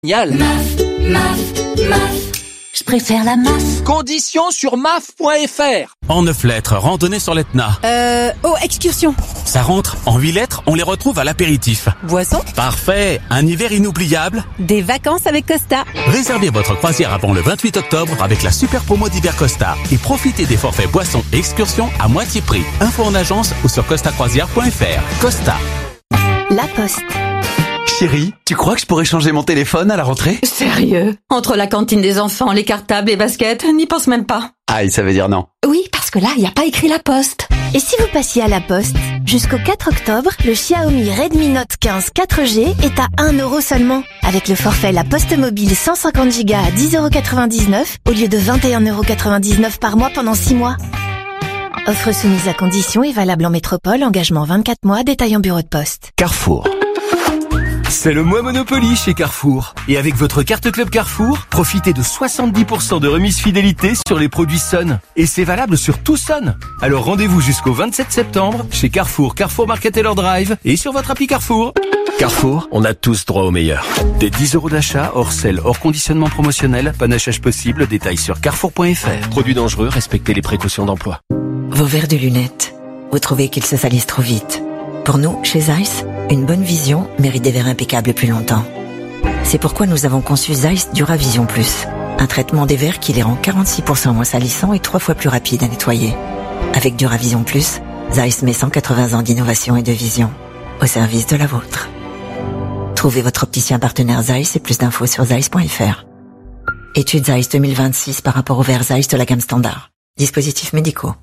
Génial. Je préfère la MAF. Conditions sur maf.fr. En 9 lettres, randonnée sur l'Etna. Excursion. Ça rentre. En 8 lettres, on les retrouve à l'apéritif. Boisson. Parfait. Un hiver inoubliable. Des vacances avec Costa. Réservez votre croisière avant le 28 octobre avec la super promo d'hiver Costa et profitez des forfaits boissons et excursions à moitié prix. Info en agence ou sur costacroisière.fr. Costa. La Poste. Chérie, tu crois que je pourrais changer mon téléphone à la rentrée ? Sérieux ? Entre la cantine des enfants, les cartables, les baskets, n'y pense même pas. Aïe, ça veut dire non. Oui, parce que là, il n'y a pas écrit La Poste. Et si vous passiez à La Poste ? Jusqu'au 4 octobre, le Xiaomi Redmi Note 15 4G est à 1 € seulement. Avec le forfait La Poste Mobile 150 Go à 10,99 € au lieu de 21,99 € par mois pendant 6 mois. Offre soumise à conditions et valable en métropole, engagement 24 mois, détail en bureau de poste. Carrefour. C'est le mois Monopoly chez Carrefour. Et avec votre carte Club Carrefour, profitez de 70% de remise fidélité sur les produits Sun. Et c'est valable sur tout Sun. Alors rendez-vous jusqu'au 27 septembre chez Carrefour, Carrefour Market Taylor Drive et sur votre appli Carrefour. Carrefour, on a tous droit au meilleur. Des 10 € d'achat, hors sel, hors conditionnement promotionnel, panachage possible, détails sur carrefour.fr. Produits dangereux, respectez les précautions d'emploi. Vos verres de lunettes, vous trouvez qu'ils se salissent trop vite. Pour nous, chez Zeiss, une bonne vision mérite des verres impeccables plus longtemps. C'est pourquoi nous avons conçu Zeiss Duravision Plus, un traitement des verres qui les rend 46% moins salissants et 3 fois plus rapides à nettoyer. Avec Duravision Plus, Zeiss met 180 ans d'innovation et de vision au service de la vôtre. Trouvez votre opticien partenaire Zeiss et plus d'infos sur zeiss.fr. Étude Zeiss 2026 par rapport aux verres Zeiss de la gamme standard. Dispositifs médicaux.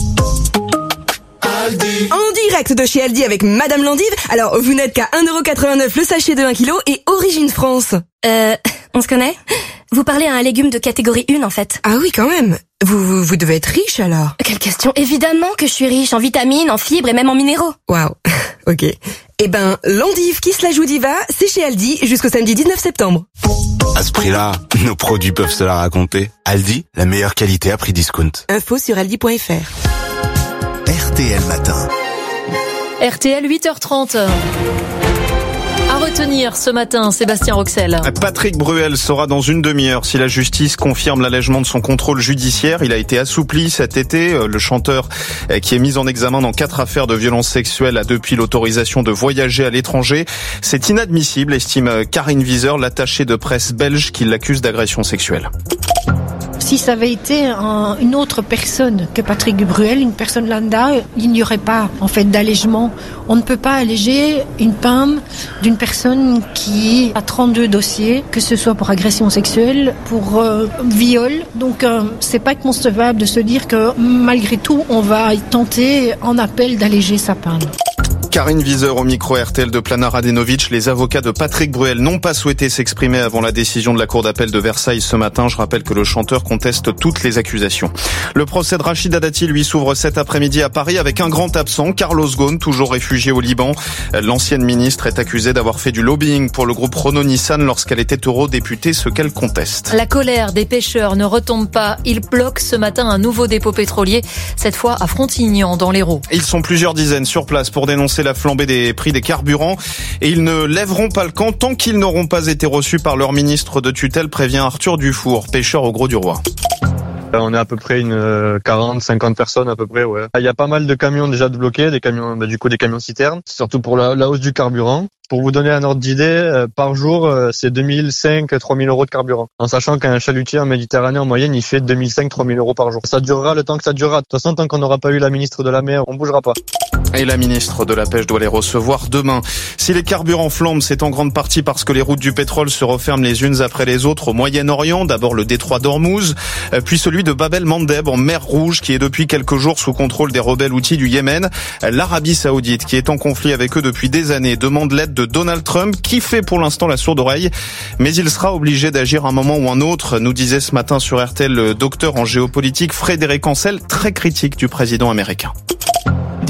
En direct de chez Aldi avec Madame Landive. Alors, vous n'êtes qu'à 1,89 € le sachet de 1 kg et Origine France. On se connaît ? Vous parlez à un légume de catégorie 1 en fait. Ah oui, quand même. Vous devez être riche alors. Quelle question ? Évidemment que je suis riche en vitamines, en fibres et même en minéraux. Waouh. Ok. Eh ben, Landive qui se la joue diva, c'est chez Aldi jusqu'au samedi 19 septembre. À ce prix-là, nos produits peuvent se la raconter. Aldi, la meilleure qualité à prix discount. Info sur aldi.fr. RTL Matin. RTL 8h30. À retenir ce matin, Sébastien Roxel. Patrick Bruel saura dans une demi-heure si la justice confirme l'allègement de son contrôle judiciaire. Il a été assoupli cet été. Le chanteur qui est mis en examen dans 4 affaires de violences sexuelles a depuis l'autorisation de voyager à l'étranger. C'est inadmissible, estime Karine Wieser, l'attachée de presse belge qui l'accuse d'agression sexuelle. Si ça avait été une autre personne que Patrick Bruel, une personne lambda, il n'y aurait pas en fait d'allègement. On ne peut pas alléger une peine d'une personne qui a 32 dossiers, que ce soit pour agression sexuelle, pour viol. Donc c'est pas concevable de se dire que malgré tout, on va tenter en appel d'alléger sa peine. Karine Wieser au micro RTL de Plana Radenovic. Les avocats de Patrick Bruel n'ont pas souhaité s'exprimer avant la décision de la Cour d'appel de Versailles ce matin. Je rappelle que le chanteur conteste toutes les accusations. Le procès de Rachida Dati, lui, s'ouvre cet après-midi à Paris avec un grand absent, Carlos Ghosn, toujours réfugié au Liban. L'ancienne ministre est accusée d'avoir fait du lobbying pour le groupe Renault-Nissan lorsqu'elle était eurodéputée, ce qu'elle conteste. La colère des pêcheurs ne retombe pas. Ils bloquent ce matin un nouveau dépôt pétrolier, cette fois à Frontignan, dans l'Hérault. Ils sont plusieurs dizaines sur place pour dénoncer la flambée des prix des carburants et ils ne lèveront pas le camp tant qu'ils n'auront pas été reçus par leur ministre de tutelle, prévient Arthur Dufour, pêcheur au Gros du Roi. On est à peu près une 40-50 personnes à peu près, ouais. Il y a pas mal de camions déjà de bloqués, des camions, des camions citernes, surtout pour la hausse du carburant. Pour vous donner un ordre d'idée, par jour, c'est 2005-3000 € de carburant. En sachant qu'un chalutier en Méditerranée, en moyenne, il fait 2005-3000 € par jour. Ça durera le temps que ça durera. De toute façon, tant qu'on n'aura pas eu la ministre de la Mer, on bougera pas. Et la ministre de la Pêche doit les recevoir demain. Si les carburants flambent, c'est en grande partie parce que les routes du pétrole se referment les unes après les autres au Moyen-Orient. D'abord le détroit d'Ormuz, puis celui de Bab el-Mandeb en mer Rouge, qui est depuis quelques jours sous contrôle des rebelles houthis du Yémen. L'Arabie Saoudite, qui est en conflit avec eux depuis des années, demande l'aide de Donald Trump, qui fait pour l'instant la sourde oreille. Mais il sera obligé d'agir un moment ou un autre, nous disait ce matin sur RTL le docteur en géopolitique Frédéric Ancel, très critique du président américain.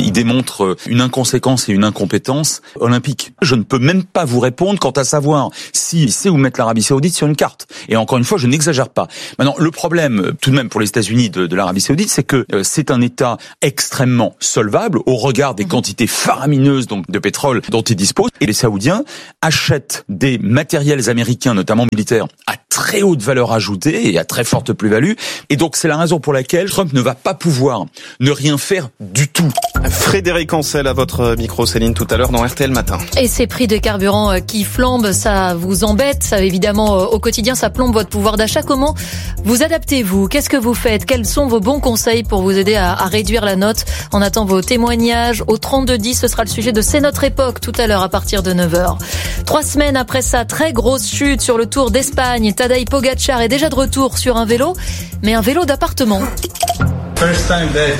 Il démontre une inconséquence et une incompétence olympique. Je ne peux même pas vous répondre quant à savoir s'il sait où mettre l'Arabie Saoudite sur une carte. Et encore une fois, je n'exagère pas. Maintenant, le problème, tout de même pour les États-Unis de l'Arabie Saoudite, c'est que c'est un État extrêmement solvable au regard des quantités faramineuses donc de pétrole dont il dispose. Et les Saoudiens achètent des matériels américains, notamment militaires, à très haute valeur ajoutée et à très forte plus-value. Et donc, c'est la raison pour laquelle Trump ne va pas pouvoir ne rien faire du tout. Frédéric Ancel à votre micro, Céline, tout à l'heure dans RTL Matin. Et ces prix des carburants qui flambent, ça vous embête, ça évidemment au quotidien, ça plombe votre pouvoir d'achat. Comment vous adaptez-vous? Qu'est-ce que vous faites? Quels sont vos bons conseils pour vous aider à réduire la note? On attend vos témoignages au 3210, ce sera le sujet de C'est notre époque tout à l'heure à partir de 9h. 3 semaines après sa très grosse chute sur le Tour d'Espagne, Tadej Pogačar est déjà de retour sur un vélo, mais un vélo d'appartement. First time back.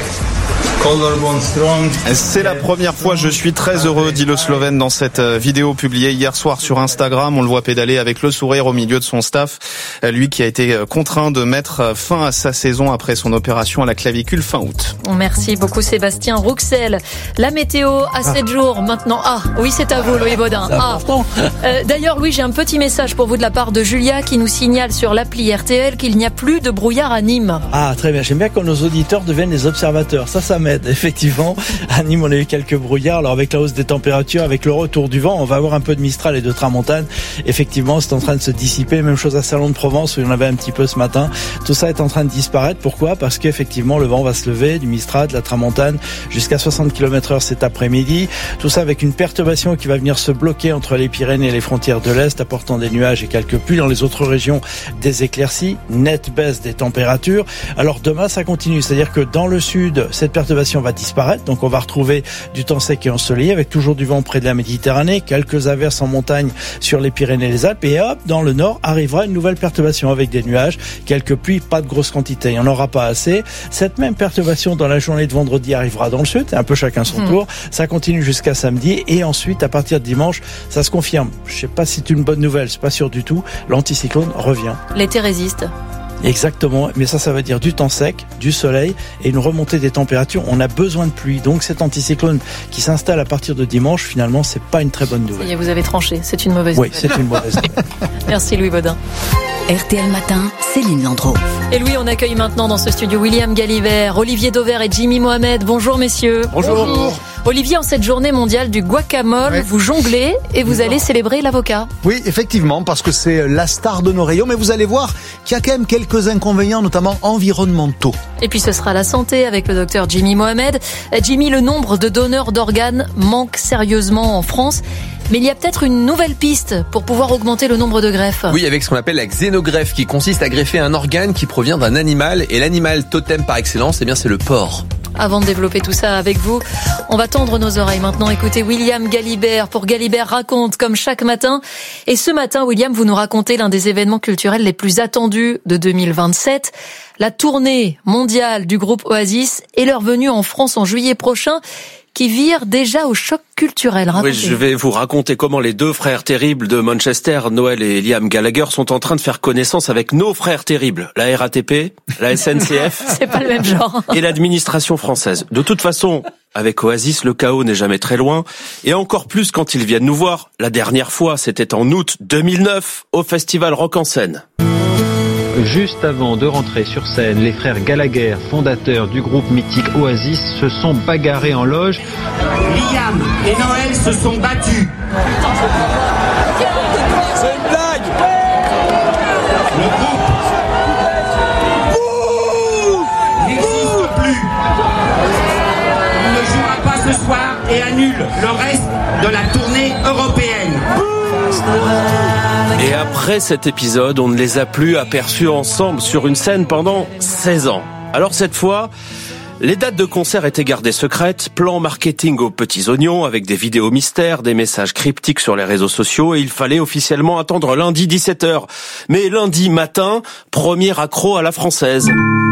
C'est la première fois, je suis très heureux, dit le Slovène dans cette vidéo publiée hier soir sur Instagram. On le voit pédaler avec le sourire au milieu de son staff. Lui qui a été contraint de mettre fin à sa saison après son opération à la clavicule fin août. Merci beaucoup Sébastien Rouxel. La météo à 7 jours maintenant. Ah oui, c'est à vous Louis Baudin. D'ailleurs Louis, j'ai un petit message pour vous de la part de Julia qui nous signale sur l'appli RTL qu'il n'y a plus de brouillard à Nîmes. Ah très bien, j'aime bien quand nos auditeurs deviennent des observateurs. Ça m'aide. Effectivement, à Nîmes, on a eu quelques brouillards. Alors avec la hausse des températures, avec le retour du vent, on va avoir un peu de Mistral et de Tramontane. Effectivement, c'est en train de se dissiper. Même chose à Salon-de-Provence où il y en avait un petit peu ce matin. Tout ça est en train de disparaître. Pourquoi? Parce qu'effectivement, le vent va se lever, du Mistral, de la Tramontane, jusqu'à 60 km/h cet après-midi. Tout ça avec une perturbation qui va venir se bloquer entre les Pyrénées et les frontières de l'Est, apportant des nuages et quelques pluies. Dans les autres régions, des éclaircies, nette baisse des températures. Alors demain, ça continue. C'est-à-dire que dans le sud, cette perturbation va disparaître, donc on va retrouver du temps sec et ensoleillé avec toujours du vent près de la Méditerranée, quelques averses en montagne sur les Pyrénées et les Alpes, et hop, dans le nord arrivera une nouvelle perturbation avec des nuages, quelques pluies, pas de grosses quantités, il n'y en aura pas assez. Cette même perturbation dans la journée de vendredi arrivera dans le sud, un peu chacun son tour, ça continue jusqu'à samedi, et ensuite à partir de dimanche, ça se confirme. Je sais pas si c'est une bonne nouvelle, c'est pas sûr du tout, l'anticyclone revient. L'été résiste. Exactement, mais ça veut dire du temps sec, du soleil et une remontée des températures. On a besoin de pluie, donc cet anticyclone qui s'installe à partir de dimanche, finalement, c'est pas une très bonne nouvelle. Ça y est, vous avez tranché, c'est une mauvaise nouvelle. Oui, c'est une mauvaise nouvelle. Merci Louis Baudin. RTL Matin, Céline Landreau. Et Louis, on accueille maintenant dans ce studio William Galibert, Olivier Dauvert et Jimmy Mohamed. Bonjour messieurs. Bonjour. Olivier, en cette journée mondiale du guacamole, vous jonglez et vous allez célébrer l'avocat. Oui, effectivement, parce que c'est la star de nos rayons, mais vous allez voir qu'il y a quand même quelques inconvénients, notamment environnementaux. Et puis ce sera la santé avec le docteur Jimmy Mohamed. Jimmy, le nombre de donneurs d'organes manque sérieusement en France. Mais il y a peut-être une nouvelle piste pour pouvoir augmenter le nombre de greffes. Oui, avec ce qu'on appelle la xénogreffe, qui consiste à greffer un organe qui provient d'un animal. Et l'animal totem par excellence, eh bien, c'est le porc. Avant de développer tout ça avec vous, on va tendre nos oreilles maintenant. Écoutez William Galibert pour Galibert Raconte, comme chaque matin. Et ce matin, William, vous nous racontez l'un des événements culturels les plus attendus de 2027. La tournée mondiale du groupe Oasis et leur venue en France en juillet prochain, qui vire déjà au choc culturel. Racontez. Oui, je vais vous raconter comment les deux frères terribles de Manchester, Noel et Liam Gallagher, sont en train de faire connaissance avec nos frères terribles, la RATP, la SNCF. C'est pas le même genre. Et l'administration française. De toute façon, avec Oasis, le chaos n'est jamais très loin. Et encore plus quand ils viennent nous voir. La dernière fois, c'était en août 2009, au Festival Rock en Seine. Juste avant de rentrer sur scène, les frères Gallagher, fondateurs du groupe mythique Oasis, se sont bagarrés en loge. Liam et Noël se sont battus. C'est une blague. Le groupe n'existe plus. Il ne jouera pas ce soir et annule le reste de la tournée européenne. Et après cet épisode, on ne les a plus aperçus ensemble sur une scène pendant 16 ans. Alors cette fois, les dates de concert étaient gardées secrètes, plan marketing aux petits oignons avec des vidéos mystères, des messages cryptiques sur les réseaux sociaux et il fallait officiellement attendre lundi 17h. Mais lundi matin, premier accro à la française.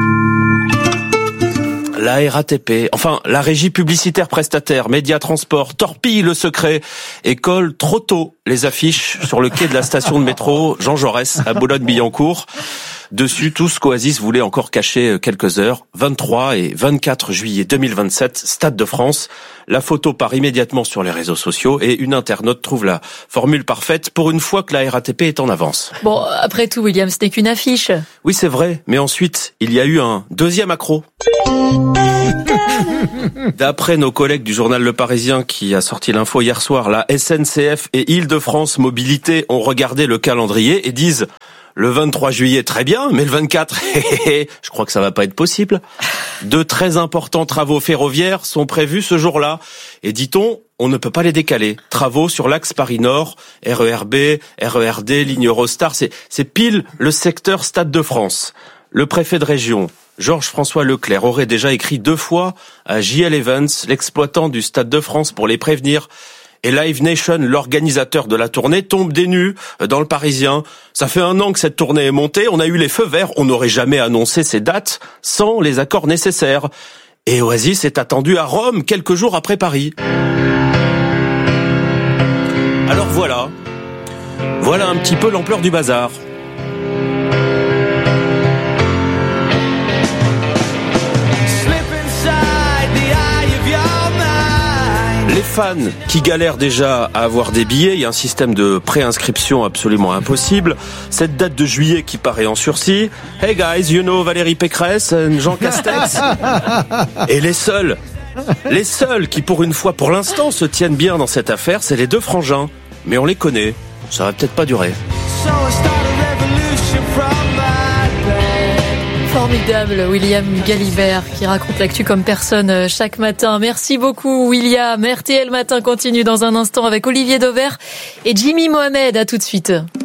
La RATP, enfin la régie publicitaire prestataire, Média Transport, torpille le secret et colle trop tôt les affiches sur le quai de la station de métro Jean Jaurès à Boulogne-Billancourt. Dessus, tous qu'Oasis voulait encore cacher quelques heures. 23 et 24 juillet 2027, Stade de France. La photo part immédiatement sur les réseaux sociaux et une internaute trouve la formule parfaite pour une fois que la RATP est en avance. Bon, après tout, William, ce n'est qu'une affiche. Oui, c'est vrai, mais ensuite, il y a eu un deuxième accro. D'après nos collègues du journal Le Parisien qui a sorti l'info hier soir, la SNCF et Île-de-France Mobilité ont regardé le calendrier et disent le 23 juillet, très bien, mais le 24, je crois que ça va pas être possible. De très importants travaux ferroviaires sont prévus ce jour-là. Et dit-on, on ne peut pas les décaler. Travaux sur l'axe Paris-Nord, RERB, RERD, ligne Eurostar, c'est pile le secteur Stade de France. Le préfet de région, Georges-François Leclerc, aurait déjà écrit 2 fois à JL Evans, l'exploitant du Stade de France, pour les prévenir. Et Live Nation, l'organisateur de la tournée, tombe des nues dans le Parisien. Ça fait 1 an que cette tournée est montée, on a eu les feux verts, on n'aurait jamais annoncé ces dates sans les accords nécessaires. Et Oasis est attendu à Rome quelques jours après Paris. Alors voilà un petit peu l'ampleur du bazar. Les fans qui galèrent déjà à avoir des billets, il y a un système de préinscription absolument impossible. Cette date de juillet qui paraît en sursis. Hey guys, you know Valérie Pécresse and Jean Castex. Et les seuls qui pour une fois, pour l'instant, se tiennent bien dans cette affaire, c'est les 2 frangins. Mais on les connaît, ça va peut-être pas durer. Formidable, William Galibert, qui raconte l'actu comme personne chaque matin. Merci beaucoup, William. RTL Matin continue dans un instant avec Olivier Dauvert et Jimmy Mohamed. À tout de suite.